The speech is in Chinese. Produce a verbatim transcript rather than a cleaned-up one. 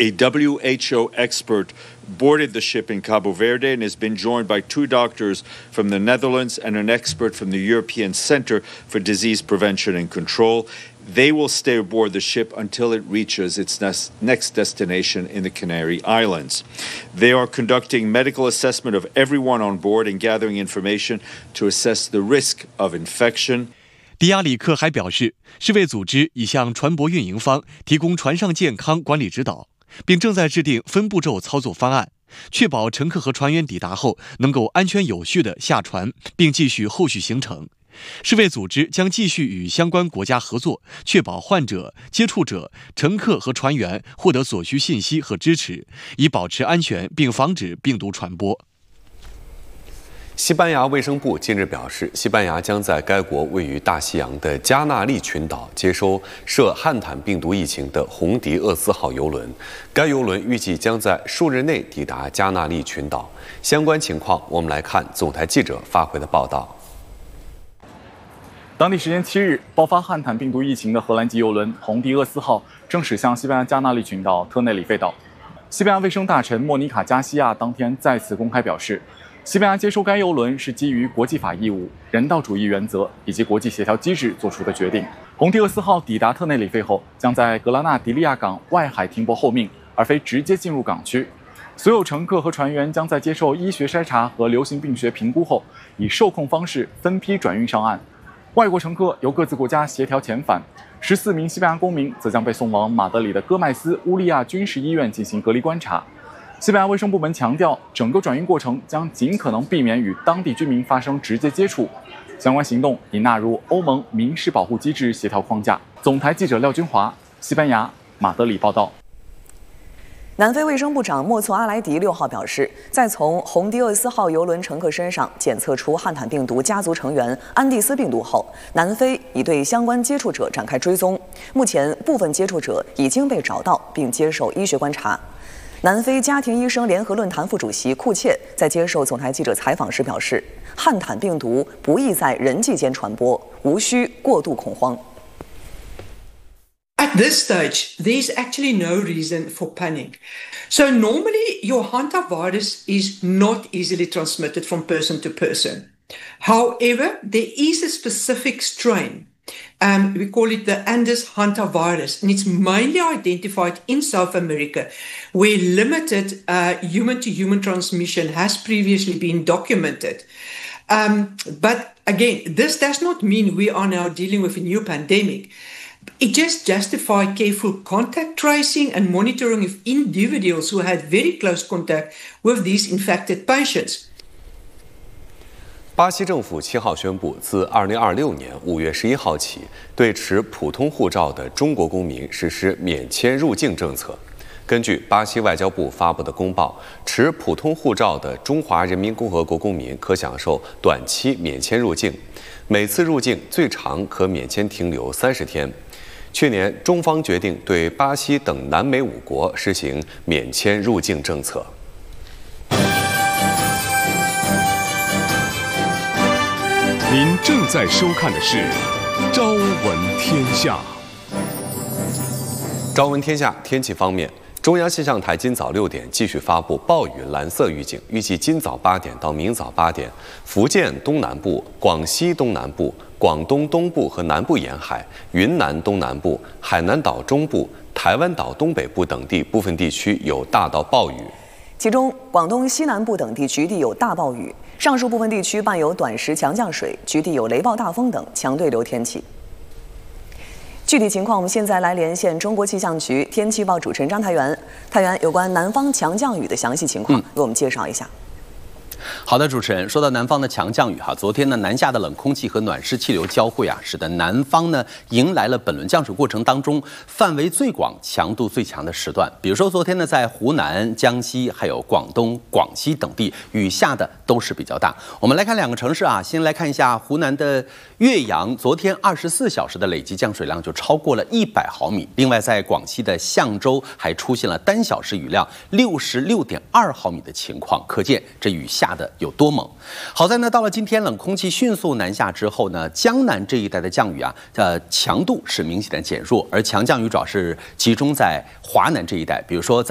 A W H O expert boarded the ship in Cabo Verde and has been joined by two doctors from the Netherlands and an expert from the European Center for Disease Prevention and Control. They will stay aboard the ship until it reaches its next destination in the Canary Islands. They are conducting medical assessment of everyone on board and gathering information to assess the risk of infection. 迪亚里克还表示，世卫组织已向船舶运营方提供船上健康管理指导，并正在制定分步骤操作方案，确保乘客和船员抵达后能够安全有序地下船，并继续后续行程。世卫组织将继续与相关国家合作，确保患者、接触者、乘客和船员获得所需信息和支持，以保持安全并防止病毒传播。 西班牙卫生部近日表示，西班牙将在该国位于大西洋的加纳利群岛接收涉汉坦病毒疫情的红迪厄斯号邮轮。该邮轮预计将在数日内抵达加纳利群岛。相关情况，我们来看总台记者发回的报道。 当地时间七日，爆发汉坦病毒疫情的荷兰籍邮轮红迪厄斯号正驶向西班牙加纳利群岛特内里费岛。西班牙卫生大臣莫妮卡·加西亚当天再次公开表示，西班牙接收该邮轮是基于国际法义务、人道主义原则以及国际协调机制做出的决定。红迪厄斯号抵达特内里费后，将在格拉纳迪利亚港外海停泊候命，而非直接进入港区。所有乘客和船员将在接受医学筛查和流行病学评估后，以受控方式分批转运上岸。外国乘客由各自国家协调遣返，十四名西班牙公民则将被送往马德里的戈麦斯乌利亚军事医院进行隔离观察。西班牙卫生部门强调，整个转运过程将尽可能避免与当地居民发生直接接触，相关行动已纳入欧盟民事保护机制协调框架。总台记者廖军华，西班牙马德里报道。 南非卫生部长莫措阿莱迪六号表示，在从红迪厄斯号邮轮乘客身上检测出汉坦病毒家族成员安第斯病毒后，南非已对相关接触者展开追踪。目前，部分接触者已经被找到并接受医学观察。南非家庭医生联合论坛副主席库切在接受总台记者采访时表示，汉坦病毒不易在人际间传播，无需过度恐慌。 At this stage, there's actually no reason for panic. So normally your hantavirus is not easily transmitted from person to person. However, there is a specific strain. Um, we call it the Andes hantavirus, and it's mainly identified in South America, where limited uh, human-to-human transmission has previously been documented. Um, but again, this does not mean we are now dealing with a new pandemic. It just justifies careful contact tracing and monitoring of individuals who had very close contact with these infected patients. 巴西政府七号宣布，自二零二六年五月十一号起，对持普通护照的中国公民实施免签入境政策。根据巴西外交部发布的公报，持普通护照的中华人民共和国公民可享受短期免签入境，每次入境最长可免签停留三十天。去年，中方决定对巴西等南美五国实行免签入境政策。 您正在收看的是《朝闻天下》。 朝闻天下，天气方面，中央气象台今早六点继续发布暴雨蓝色预警，预计今早八点到明早八点，福建东南部、广西东南部、广东东部和南部沿海、云南东南部、海南岛中部、台湾岛东北部等地部分地区有大到暴雨。 其中，广东西南部等地局地有大暴雨，上述部分地区伴有短时强降水，局地有雷暴大风等强对流天气。具体情况，我们现在来连线中国气象局天气报主持人张台元。台元，有关南方强降雨的详细情况，嗯、为我们介绍一下。 好的，主持人，说到南方的强降雨哈，昨天呢，南下的冷空气和暖湿气流交汇啊，使得南方呢迎来了本轮降水过程当中范围最广、强度最强的时段。比如说昨天呢，在湖南、江西还有广东、广西等地，雨下的都是比较大。我们来看两个城市啊，先来看一下湖南的岳阳，昨天二十四小时的累计降水量就超过了一百毫米。另外，在广西的象州还出现了单小时雨量六十六点二毫米的情况，可见这雨下的有多猛。好在呢，到了今天冷空气迅速南下之后呢，江南这一带的降雨啊，呃，强度是明显的减弱，而强降雨主要是集中在华南这一带，比如说在